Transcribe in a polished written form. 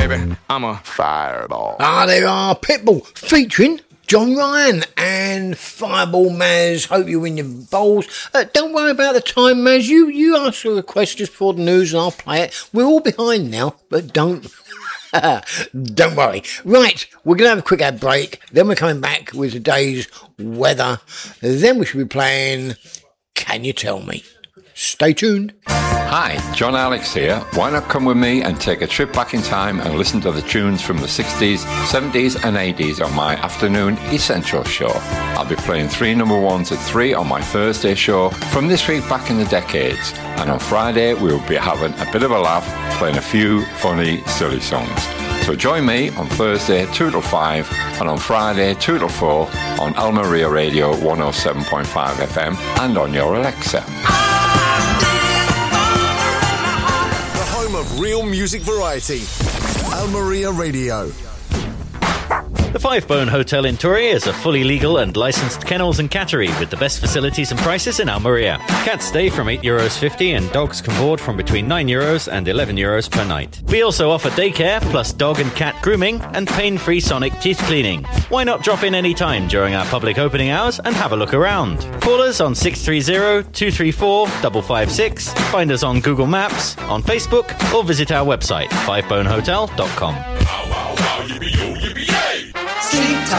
baby. I'm a fireball. Ah, there are Pitbull featuring John Ryan and Fireball Maz. Hope you win your bowls. Don't worry about the time, Maz. You ask a request just before the news and I'll play it. We're all behind now, but don't worry. Right, we're going to have a quick ad break. Then we're coming back with today's weather. Then we should be playing Can You Tell Me? Stay tuned. Hi, John Alex here. Why not come with me and take a trip back in time and listen to the tunes from the 60s, 70s and 80s on my afternoon Essential show. I'll be playing 3 number ones at 3 on my Thursday show from this week back in the decades. And on Friday, we'll be having a bit of a laugh, playing a few funny, silly songs. So join me on Thursday 2 till 5 and on Friday 2 till 4 on Almeria Radio 107.5 FM and on your Alexa. Of real music variety. Almeria Radio. The Five Bone Hotel in Torre is a fully legal and licensed kennels and cattery with the best facilities and prices in Almeria. Cats stay from €8.50 and dogs can board from between €9 and €11 per night. We also offer daycare plus dog and cat grooming and pain-free sonic teeth cleaning. Why not drop in any time during our public opening hours and have a look around? Call us on 630-234-556, find us on Google Maps, on Facebook, or visit our website, fivebonehotel.com. Sleep tight.